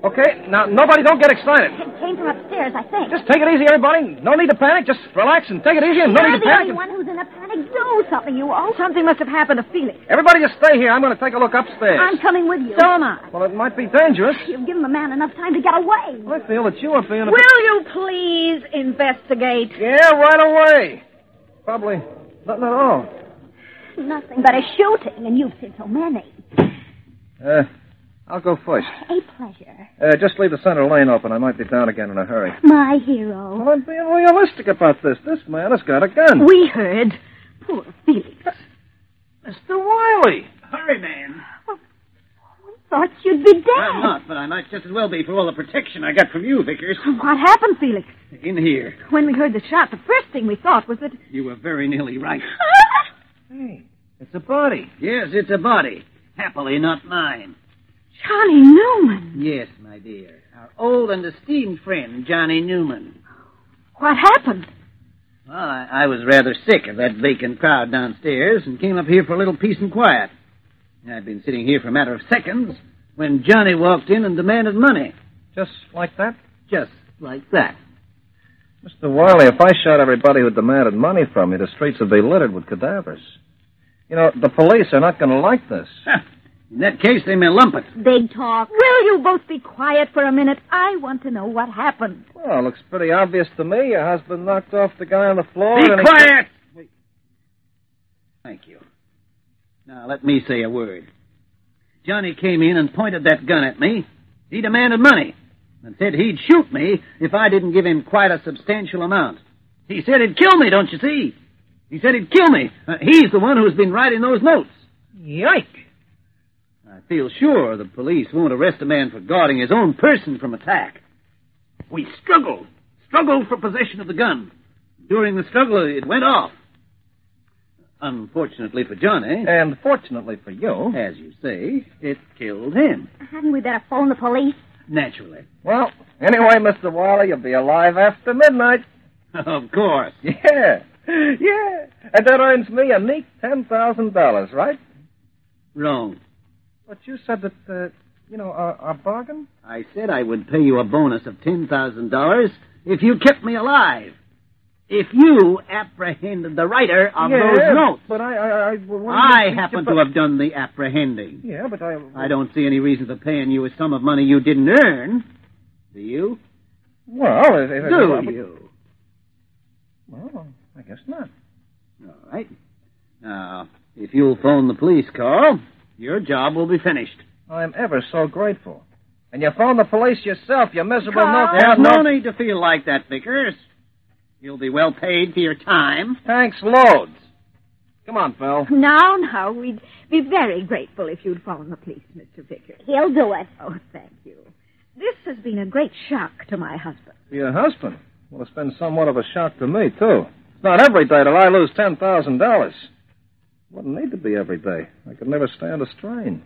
Okay, now, nobody don't get excited. It came from upstairs, I think. Just take it easy, everybody. No need to panic. Just relax and take it easy and no need to You're the panic. only one who's in a panic. Do something, you all. Something must have happened to Felix. Everybody just stay here. I'm going to take a look upstairs. I'm coming with you. So am I. Well, it might be dangerous. You've given the man enough time to get away. I feel that you are being a... Will you please investigate? Yeah, right away. Probably nothing at all. Nothing but a shooting, and you've seen so many. I'll go first. A pleasure. Just leave the center lane open. I might be down again in a hurry. My hero. Well, I'm being realistic about this. This man has got a gun. We heard. Poor Felix. Mr. Wiley. Hurry, man. Well, we thought you'd be dead. I'm not, but I might just as well be for all the protection I got from you, Vickers. What happened, Felix? In here. When we heard the shot, the first thing we thought was that... You were very nearly right. Hey, it's a body. Yes, it's a body. Happily not mine. Johnny Newman. Yes, my dear. Our old and esteemed friend, Johnny Newman. What happened? Well, I was rather sick of that vacant crowd downstairs and came up here for a little peace and quiet. I'd been sitting here for a matter of seconds when Johnny walked in and demanded money. Just like that? Just like that. Mr. Wiley, if I shot everybody who demanded money from me, the streets would be littered with cadavers. You know, the police are not going to like this. In that case, they may lump it. Big talk. Will you both be quiet for a minute? I want to know what happened. Well, it looks pretty obvious to me. Your husband knocked off the guy on the floor. Be quiet! Wait. Thank you. Now, let me say a word. Johnny came in and pointed that gun at me. He demanded money and said he'd shoot me if I didn't give him quite a substantial amount. He said he'd kill me, don't you see? He said he'd kill me. He's the one who's been writing those notes. Yike! I feel sure the police won't arrest a man for guarding his own person from attack. We struggled for possession of the gun. During the struggle, it went off. Unfortunately for Johnny... And fortunately for you... As you say, it killed him. Hadn't we better phone the police? Naturally. Well, anyway, Mr. Wiley, you'll be alive after midnight. Of course. Yeah. And that earns me a neat $10,000, right? Wrong. But you said that, our bargain? I said I would pay you a bonus of $10,000 if you kept me alive. If you apprehended the writer of those notes. But I happen to have done the apprehending. Yeah, but I don't see any reason for paying you a sum of money you didn't earn. Do you? Well, Do you? Well, I guess not. All right. Now, if you'll phone the police, Carl, your job will be finished. I'm ever so grateful. And you phone the police yourself, you miserable... Carl? There's no need to feel like that, Vickers. You'll be well paid for your time. Thanks loads. Come on, Phil. Now, we'd be very grateful if you'd phone the police, Mr. Vickers. He'll do it. Oh, thank you. This has been a great shock to my husband. Your husband? Well, it's been somewhat of a shock to me, too. It's not every day that I lose $10,000. Wouldn't need to be every day. I could never stand a strain.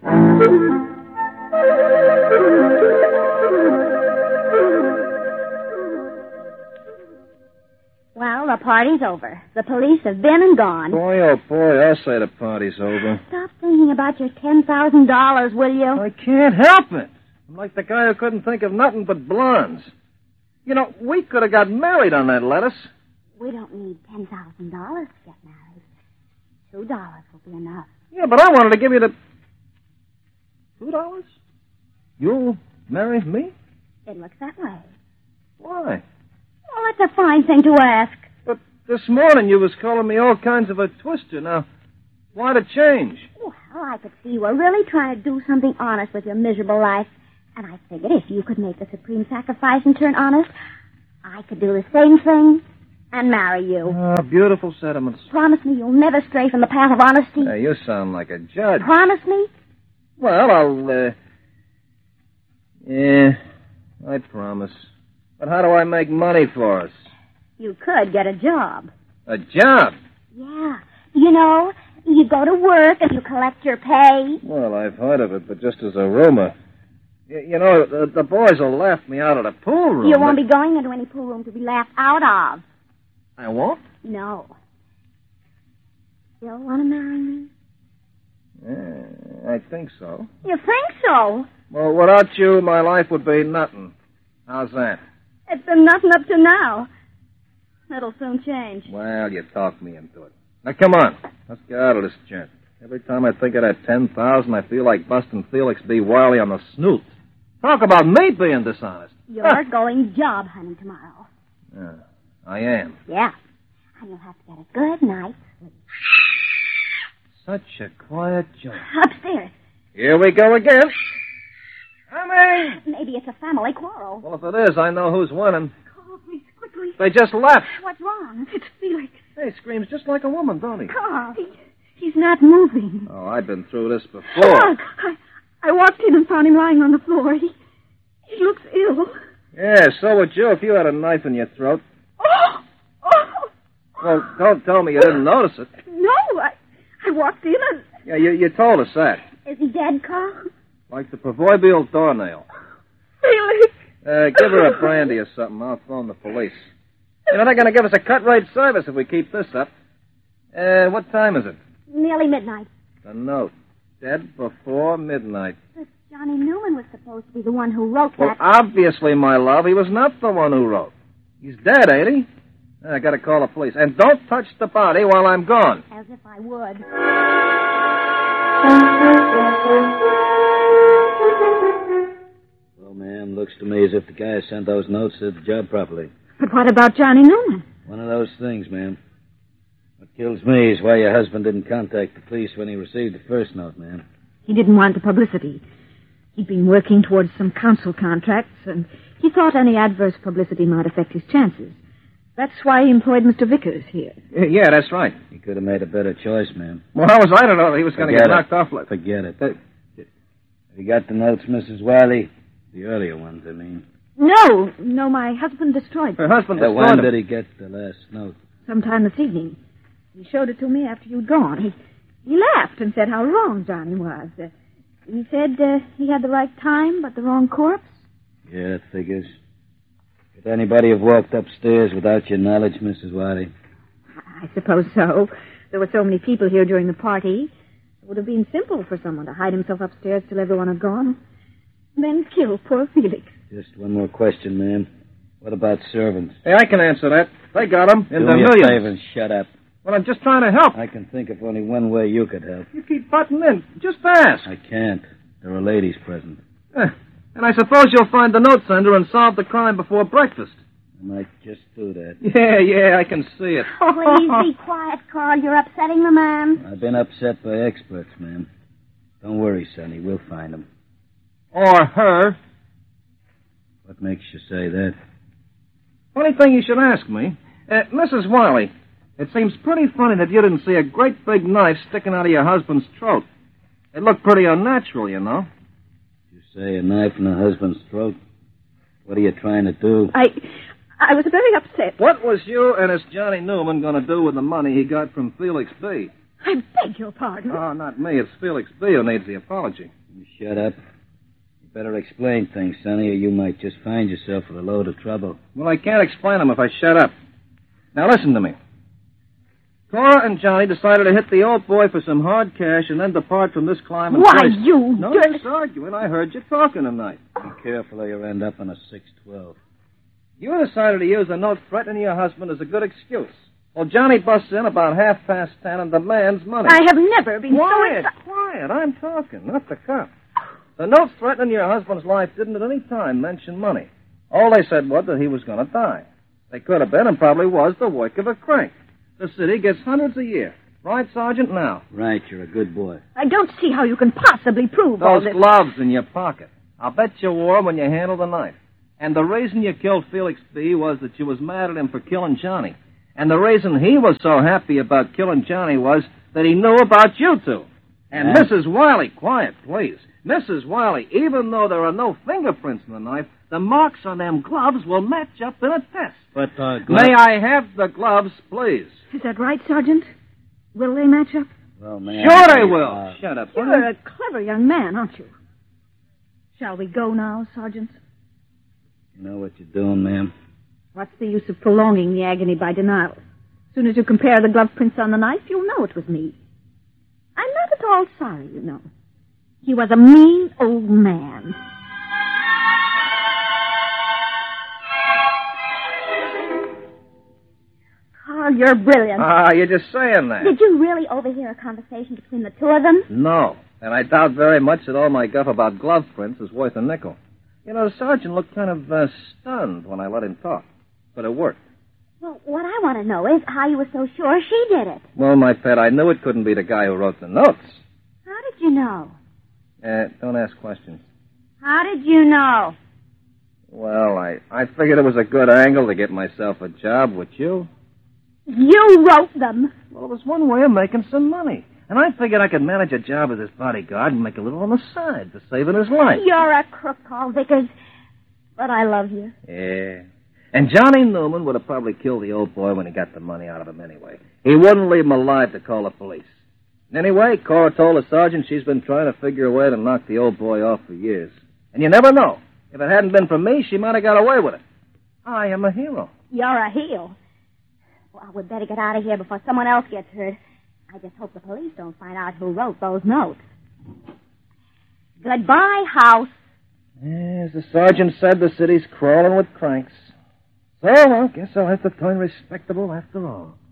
Well, the party's over. The police have been and gone. Boy, oh boy, I'll say the party's over. Stop thinking about your $10,000, will you? I can't help it. I'm like the guy who couldn't think of nothing but blondes. You know, we could have got married on that lettuce. We don't need $10,000 to get married. $2 will be enough. Yeah, but I wanted to give you the... $2? You'll marry me? It looks that way. Why? Well, that's a fine thing to ask. But this morning you was calling me all kinds of a twister. Now, why the change? Well, I could see you were really trying to do something honest with your miserable life. And I figured if you could make the supreme sacrifice and turn honest, I could do the same thing and marry you. Oh, beautiful sentiments. Promise me you'll never stray from the path of honesty. Hey, you sound like a judge. Promise me? Well, yeah, I promise. But how do I make money for us? You could get a job. A job? Yeah. You know, you go to work and you collect your pay. Well, I've heard of it, but just as a rumor. You know, the boys will laugh me out of the pool room. You won't be going into any pool room to be laughed out of. I won't? No. Still want to marry me? Yeah, I think so. You think so? Well, without you, my life would be nothing. How's that? It's been nothing up to now. That'll soon change. Well, you talked me into it. Now, come on. Let's get out of this joint. Every time I think of that 10,000, I feel like busting Felix B. Wiley on the snoot. Talk about me being dishonest. You're going job hunting tomorrow. Yeah, I am. Yeah. And you'll have to get a good night's sleep. Such a quiet joint. Upstairs. Here we go again. Coming! Maybe it's a family quarrel. Well, if it is, I know who's winning. Carl, please, quickly. They just left. What's wrong? It's Felix. Hey, screams just like a woman, don't he? Carl, he's not moving. Oh, I've been through this before. Look, I walked in and found him lying on the floor. He looks ill. Yeah, so would you if you had a knife in your throat. Oh! Well, don't tell me you didn't notice it. No, I walked in and... Yeah, you told us that. Is he dead, Carl? Like the proverbial doornail. Felix! Give her a brandy or something. I'll phone the police. You know, they're going to give us a cut-rate service if we keep this up. What time is it? Nearly midnight. The note. Dead before midnight. But Johnny Newman was supposed to be the one who wrote Well, that. obviously, my love, he was not the one who wrote. He's dead, ain't he? I got to call the police. And don't touch the body while I'm gone. As if I would. Well, ma'am, looks to me as if the guy who sent those notes did the job properly. But what about Johnny Newman? One of those things, ma'am. What kills me is why your husband didn't contact the police when he received the first note, ma'am. He didn't want the publicity. He'd been working towards some council contracts, and he thought any adverse publicity might affect his chances. That's why he employed Mr. Vickers here. Yeah, that's right. He could have made a better choice, ma'am. Well, how was I to know that he was going to get knocked off? Forget it. Have you got the notes, Mrs. Wiley? The earlier ones, I mean. No, my husband destroyed them. Her husband destroyed When them. did he get the last note? Sometime this evening. He showed it to me after you'd gone. He laughed and said how wrong Johnny was. He said he had the right time, but the wrong corpse. Yeah, that figures. Could anybody have walked upstairs without your knowledge, Mrs. Wiley? I suppose so. There were so many people here during the party. It would have been simple for someone to hide himself upstairs till everyone had gone. Then kill poor Felix. Just one more question, ma'am. What about servants? Hey, I can answer that. They got them in Do the me a millions. favor and shut up. Well, I'm just trying to help. I can think of only one way you could help. You keep butting in. Just ask. I can't. There are ladies present. And I suppose you'll find the note sender and solve the crime before breakfast. I might just do that. Yeah, I can see it. Please be quiet, Carl. You're upsetting the man. I've been upset by experts, ma'am. Don't worry, Sonny. We'll find them. Or her. What makes you say that? Funny thing you should ask me. Mrs. Wiley, it seems pretty funny that you didn't see a great big knife sticking out of your husband's throat. It looked pretty unnatural, you know. You say a knife in a husband's throat? What are you trying to do? I was very upset. What was you and this Johnny Newman going to do with the money he got from Felix B? I beg your pardon. Oh, not me. It's Felix B who needs the apology. You shut up. You better explain things, Sonny, or you might just find yourself with a load of trouble. Well, I can't explain them if I shut up. Now, listen to me. Cora and Johnny decided to hit the old boy for some hard cash and then depart from this climb. Why, place. you... No use arguing. I heard you talking tonight. Be careful or you'll end up on a 612. You decided to use the note threatening your husband as a good excuse. Well, Johnny busts in about 10:30 and demands money. I have never been Quiet, so... quiet. I'm talking, not the cop. The note threatening your husband's life didn't at any time mention money. All they said was that he was going to die. They could have been and probably was the work of a crank. The city gets hundreds a year. Right, Sergeant, now? Right, you're a good boy. I don't see how you can possibly prove all Those this. gloves in your pocket. I'll bet you wore 'em when you handled the knife. And the reason you killed Felix B. was that you was mad at him for killing Johnny. And the reason he was so happy about killing Johnny was that he knew about you two. And Mrs. Wiley, quiet, please. Mrs. Wiley, even though there are no fingerprints in the knife, the marks on them gloves will match up in a test. But, May I have the gloves, please? Is that right, Sergeant? Will they match up? Well, man. Sure they will. Shut up. will You're you? a clever young man, aren't you? Shall we go now, Sergeant? You know what you're doing, ma'am? What's the use of prolonging the agony by denial? As soon as you compare the glove prints on the knife, you'll know it was me. I'm not at all sorry, you know. He was a mean old man. you're brilliant. Ah, you're just saying that. Did you really overhear a conversation between the two of them? No, and I doubt very much that all my guff about glove prints is worth a nickel. You know, the sergeant looked kind of stunned when I let him talk, but it worked. Well, what I want to know is how you were so sure she did it. Well, my pet, I knew it couldn't be the guy who wrote the notes. How did you know? Don't ask questions. How did you know? Well, I figured it was a good angle to get myself a job with you. You wrote them. Well, it was one way of making some money. And I figured I could manage a job as his bodyguard and make a little on the side for saving his life. You're a crook, Paul Vickers. But I love you. Yeah. And Johnny Newman would have probably killed the old boy when he got the money out of him anyway. He wouldn't leave him alive to call the police. Anyway, Cora told the sergeant she's been trying to figure a way to knock the old boy off for years. And you never know. If it hadn't been for me, she might have got away with it. I am a hero. You're a heel. Well, we'd better get out of here before someone else gets hurt. I just hope the police don't find out who wrote those notes. Goodbye, house. As the sergeant said, the city's crawling with cranks. So, I guess I'll have to turn respectable after all.